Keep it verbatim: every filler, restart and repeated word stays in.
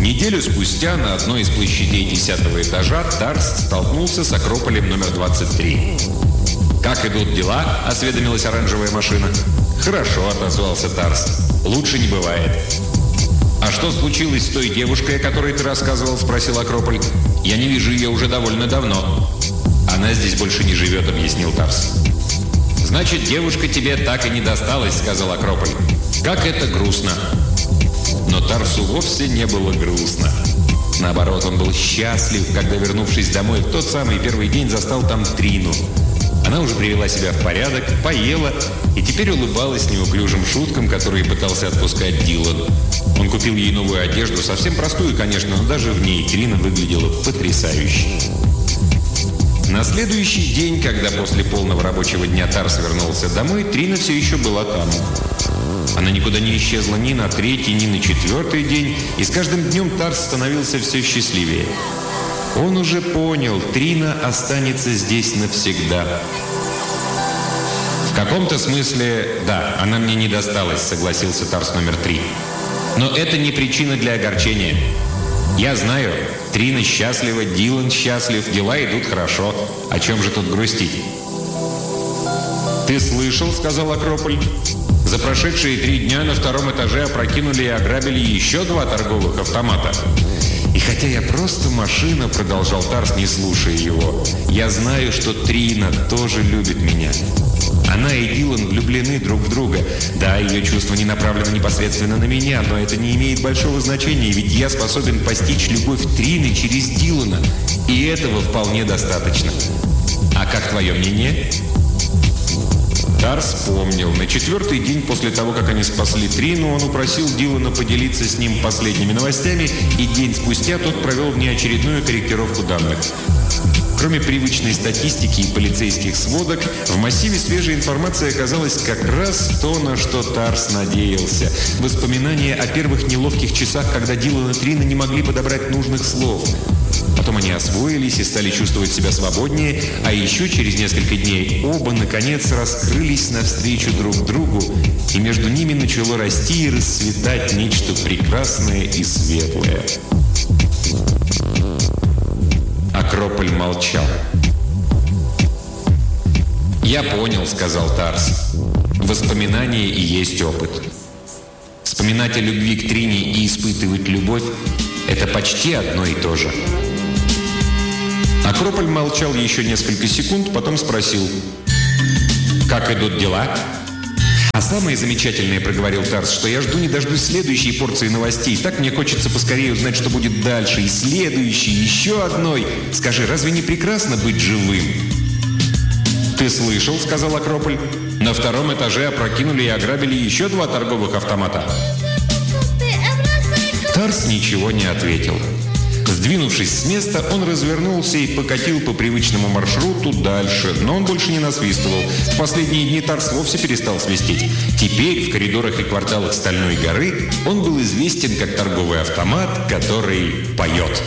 Неделю спустя на одной из площадей десятого этажа Тарс столкнулся с Акрополем номер двадцать три. «Как идут дела?» – осведомилась оранжевая машина. «Хорошо», – отозвался Тарс. «Лучше не бывает». «А что случилось с той девушкой, о которой ты рассказывал?» – спросил Акрополь. «Я не вижу ее уже довольно давно». «Она здесь больше не живет», – объяснил Тарс. «Значит, девушка тебе так и не досталась», – сказал Акрополь. «Как это грустно». Но Тарсу вовсе не было грустно. Наоборот, он был счастлив, когда, вернувшись домой, в тот самый первый день застал там Трину. Она уже привела себя в порядок, поела и теперь улыбалась неуклюжим шуткам, которые пытался отпускать Дилан. Он купил ей новую одежду, совсем простую, конечно, но даже в ней Трина выглядела потрясающе. На следующий день, когда после полного рабочего дня Тарс вернулся домой, Трина все еще была там. Она никуда не исчезла ни на третий, ни на четвертый день, и с каждым днем Тарс становился все счастливее. Он уже понял, Трина останется здесь навсегда. «В каком-то смысле, да, она мне не досталась», — согласился Тарс номер три. «Но это не причина для огорчения. Я знаю, Трина счастлива, Дилан счастлив, дела идут хорошо. О чем же тут грустить?» «Ты слышал, — сказал Акрополь, — за прошедшие три дня на втором этаже опрокинули и ограбили еще два торговых автомата. И хотя я просто машина, — продолжал Тарс, не слушая его, — я знаю, что Трина тоже любит меня. Она и Дилан влюблены друг в друга. Да, ее чувство не направлено непосредственно на меня, но это не имеет большого значения, ведь я способен постичь любовь Трины через Дилана, и этого вполне достаточно. А как твое мнение?» Тарс помнил. На четвертый день после того, как они спасли Трину, он упросил Дилана поделиться с ним последними новостями, и день спустя тот провел внеочередную корректировку данных. Кроме привычной статистики и полицейских сводок, в массиве свежей информации оказалось как раз то, на что Тарс надеялся. Воспоминания о первых неловких часах, когда Дилан и Трина не могли подобрать нужных слов. Потом они освоились и стали чувствовать себя свободнее, а еще через несколько дней оба, наконец, раскрылись навстречу друг другу, и между ними начало расти и расцветать нечто прекрасное и светлое. Акрополь молчал. «Я понял, — сказал Тарс. Воспоминания и есть опыт. Вспоминать о любви к Трине и испытывать любовь — это почти одно и то же». Акрополь молчал еще несколько секунд, потом спросил: «Как идут дела?» «А самое замечательное, — проговорил Тарс, — что я жду не дождусь следующей порции новостей. Так мне хочется поскорее узнать, что будет дальше. И следующей, еще одной. Скажи, разве не прекрасно быть живым?» «Ты слышал, — сказал Акрополь, — на втором этаже опрокинули и ограбили еще два торговых автомата». Тарс ничего не ответил. Сдвинувшись с места, он развернулся и покатил по привычному маршруту дальше, но он больше не насвистывал. В последние дни Тарс вовсе перестал свистеть. Теперь в коридорах и кварталах Стальной горы он был известен как торговый автомат, который поет.